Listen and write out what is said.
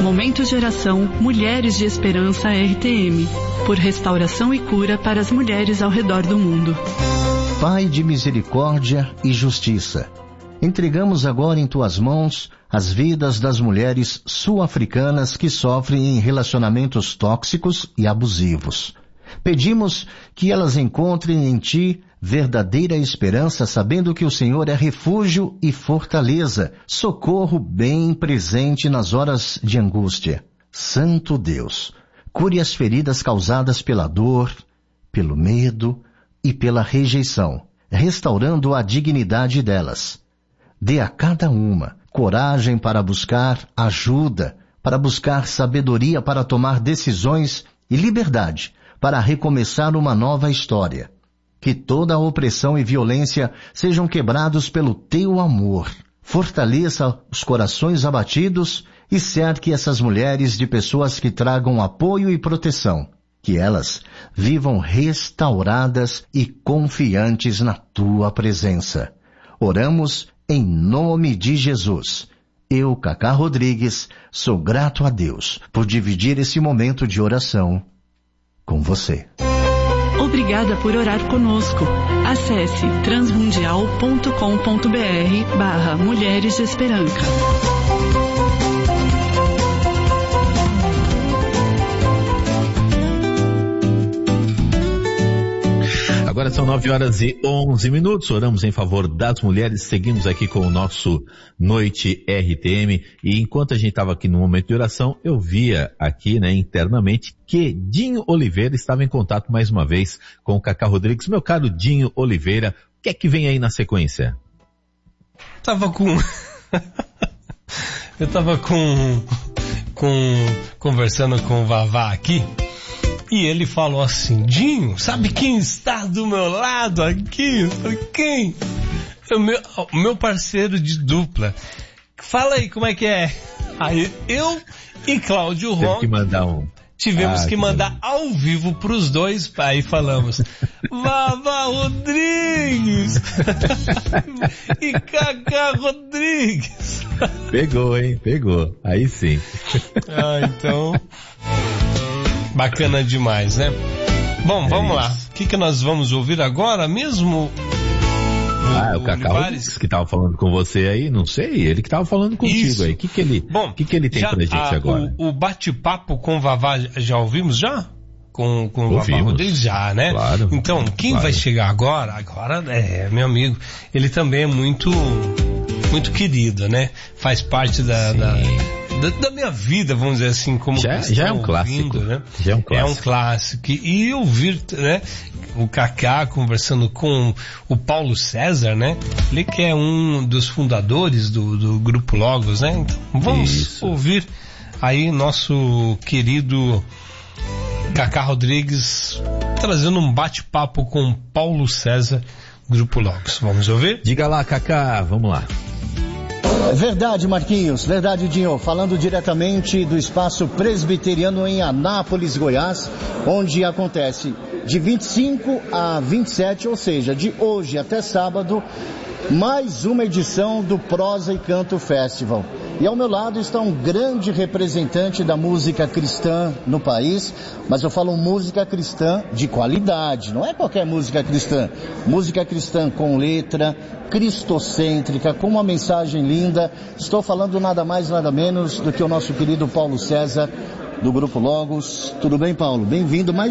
Momento de oração Mulheres de Esperança RTM, por restauração e cura para as mulheres ao redor do mundo. Pai de misericórdia e justiça, entregamos agora em tuas mãos as vidas das mulheres sul-africanas que sofrem em relacionamentos tóxicos e abusivos. Pedimos que elas encontrem em ti verdadeira esperança, sabendo que o Senhor é refúgio e fortaleza, socorro bem presente nas horas de angústia. Santo Deus, cure as feridas causadas pela dor, pelo medo e pela rejeição, restaurando a dignidade delas. Dê a cada uma coragem para buscar ajuda, para buscar sabedoria para tomar decisões e liberdade para recomeçar uma nova história. Que toda a opressão e violência sejam quebrados pelo teu amor. Fortaleça os corações abatidos e cerque essas mulheres de pessoas que tragam apoio e proteção. Que elas vivam restauradas e confiantes na tua presença. Oramos em nome de Jesus. Eu, Cacá Rodrigues, sou grato a Deus por dividir esse momento de oração com você. Obrigada por orar conosco. Acesse transmundial.com.br/Mulheres de Esperança. Agora são 9h11. Oramos em favor das mulheres. Seguimos aqui com o nosso Noite RTM. E enquanto a gente estava aqui no momento de oração, eu via aqui, internamente, que Dinho Oliveira estava em contato mais uma vez com o Cacá Rodrigues. Meu caro Dinho Oliveira, o que é que vem aí na sequência? Eu tava conversando com o Vavá aqui. E ele falou assim: Dinho, sabe quem está do meu lado aqui? Eu falei: quem? O meu parceiro de dupla. Fala aí como é que é. Aí eu e Cláudio Ron tivemos que mandar ao vivo pros dois. Aí falamos: Vavá Rodrigues e Cacá Rodrigues. Pegou, hein? Pegou. Aí sim. Então... Bacana demais, né? Bom, vamos lá. O que nós vamos ouvir agora mesmo? O Cacá Rodrigues que estava falando com você aí, não sei, ele que estava falando contigo. Isso. Aí. O que ele tem pra gente agora? O bate-papo com o Vavá já ouvimos já? Com o Vavá Rodrigues já, né? Claro. Então, quem vai chegar agora é meu amigo. Ele também é muito querido, né? Faz parte da minha vida, vamos dizer assim, como já é um clássico, né? Já é um clássico. É um clássico. E ouvir, né, o Cacá conversando com o Paulo César, né? Ele que é um dos fundadores do Grupo Logos, né? Então, vamos ouvir aí nosso querido Cacá Rodrigues trazendo um bate-papo com Paulo César, Grupo Logos. Vamos ouvir? Diga lá, Cacá, vamos lá. Verdade, Marquinhos, verdade, Dinho. Falando diretamente do Espaço Presbiteriano em Anápolis, Goiás, onde acontece de 25 a 27, ou seja, de hoje até sábado, mais uma edição do Prosa e Canto Festival. E ao meu lado está um grande representante da música cristã no país, mas eu falo música cristã de qualidade, não é qualquer música cristã. Música cristã com letra, cristocêntrica, com uma mensagem linda. Estou falando nada mais, nada menos do que o nosso querido Paulo César, do Grupo Logos. Tudo bem, Paulo? Bem-vindo mais